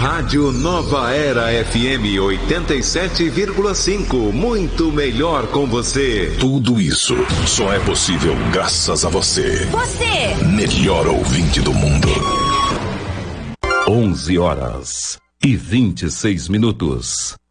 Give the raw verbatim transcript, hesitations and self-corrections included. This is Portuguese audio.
Rádio Nova Era F M oitenta e sete vírgula cinco. Muito melhor com você. Tudo isso só é possível graças a você. Você! Melhor ouvinte do mundo. onze horas e vinte e seis minutos.